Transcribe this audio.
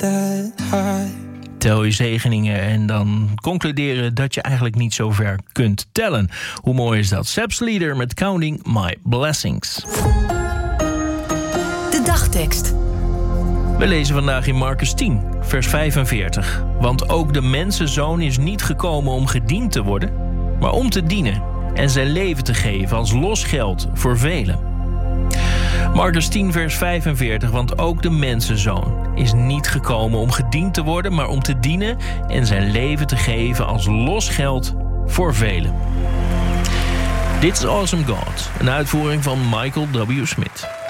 that high. Tel je zegeningen en dan concluderen dat je eigenlijk niet zo ver kunt tellen. Hoe mooi is dat? Seps Leader met Counting My Blessings. De dagtekst. We lezen vandaag in Marcus 10, vers 45. Want ook de mensenzoon is niet gekomen om gediend te worden, maar om te dienen en zijn leven te geven als losgeld voor velen. Marcus 10, vers 45. Want ook de mensenzoon is niet gekomen om gediend te worden, maar om te dienen en zijn leven te geven als losgeld voor velen. Dit is Awesome God, een uitvoering van Michael W. Smith.